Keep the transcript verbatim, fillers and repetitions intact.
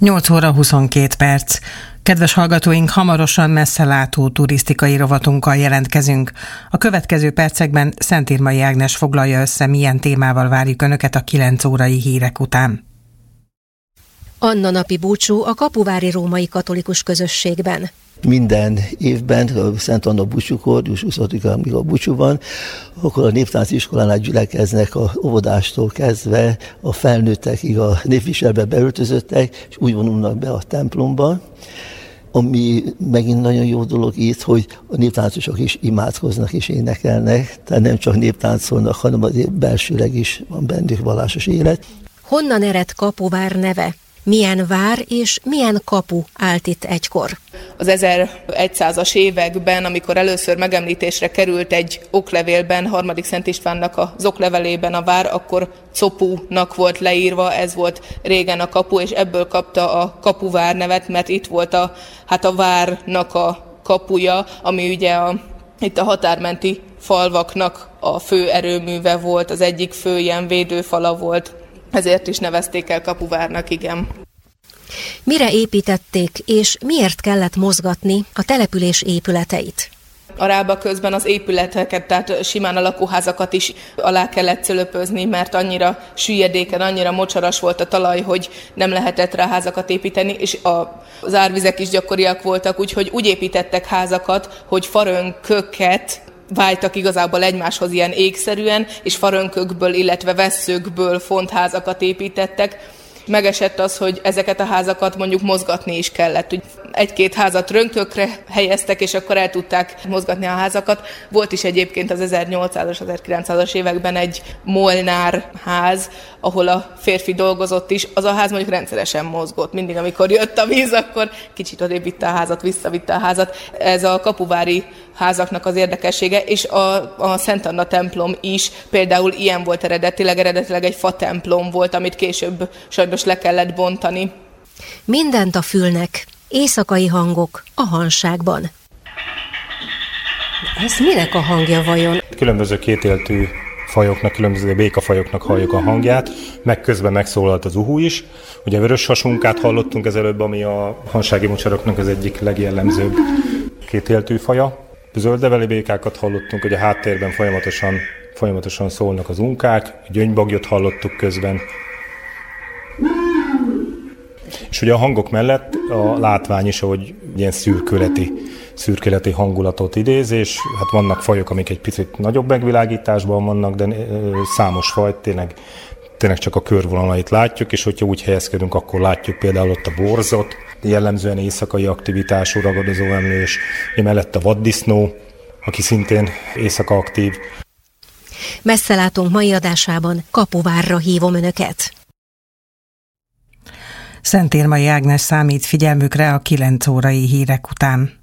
nyolc óra huszonkét perc. Kedves hallgatóink, hamarosan messzelátó turisztikai rovatunkkal jelentkezünk. A következő percekben Szentírmai Ágnes foglalja össze, milyen témával várjuk Önöket a kilenc órai hírek után. Anna napi búcsú a kapuvári római katolikus közösségben. Minden évben, a Szent Anna búcsúkor, július huszonhatodikán, amikor a búcsú van, akkor a néptánci iskolánál gyülekeznek a óvodástól kezdve a felnőttekig, a népviselbe beöltözöttek, és úgy vonulnak be a templomba. Ami megint nagyon jó dolog itt, hogy a néptáncosok is imádkoznak és énekelnek, tehát nem csak néptáncolnak, hanem azért belsőleg is van bennük vallásos élet. Honnan ered Kapuvár neve? Milyen vár és milyen kapu állt itt egykor? Az ezerszázas években, amikor először megemlítésre került egy oklevélben, harmadik Szent Istvánnak az oklevelében a vár, akkor Copúnak volt leírva, ez volt régen a kapu, és ebből kapta a Kapuvár nevet, mert itt volt a, hát a várnak a kapuja, ami ugye a, itt a határmenti falvaknak a fő erőműve volt, az egyik fő ilyen védőfala volt. Ezért is nevezték el Kapuvárnak, igen. Mire építették, és miért kellett mozgatni a település épületeit? A Rába közben az épületeket, tehát simán a lakóházakat is alá kellett cölöpözni, mert annyira süllyedéken, annyira mocsaras volt a talaj, hogy nem lehetett rá házakat építeni, és az árvizek is gyakoriak voltak, úgyhogy úgy építettek házakat, hogy farönköket vájtak igazából egymáshoz ilyen égszerűen, és farönkökből, illetve vesszőkből fontházakat építettek. Megesett az, hogy ezeket a házakat mondjuk mozgatni is kellett. Egy-két házat rönkökre helyeztek, és akkor el tudták mozgatni a házakat. Volt is egyébként az ezernyolcszázas, ezerkilencszázas években egy Molnár ház, ahol a férfi dolgozott is. Az a ház mondjuk rendszeresen mozgott. Mindig, amikor jött a víz, akkor kicsit odébb vitte a házat, visszavitte a házat. Ez a kapuvári házaknak az érdekessége, és a, a Szent Anna templom is például ilyen volt eredetileg, eredetileg egy fa templom volt, amit később sajnos le kellett bontani. Mindent a fülnek, éjszakai hangok a hanságban. Ez minek a hangja vajon? Különböző kétéltű fajoknak, különböző békafajoknak halljuk a hangját, meg közben megszólalt az uhu is. Ugye vörös hasunkát hallottunk ezelőbb, ami a hansági mocsaroknak az egyik legjellemzőbb kétéltű faja. Zöldeveli békákat hallottunk, hogy a háttérben folyamatosan, folyamatosan szólnak az unkák, a gyöngybagyot hallottuk közben. És ugye a hangok mellett a látvány is, ahogy ilyen szürkületi, szürkületi hangulatot idéz, és hát vannak fajok, amik egy picit nagyobb megvilágításban vannak, de számos faj tényleg, tényleg csak a körvonalait látjuk, és hogyha úgy helyezkedünk, akkor látjuk például ott a borzot, jellemzően éjszakai aktivitású ragadozó emlős, emellett a vaddisznó, aki szintén éjszaka aktív. Messzelátónk mai adásában Kapuvárra hívom Önöket. Szentírmai Ágnes számít figyelmükre a kilenc órai hírek után.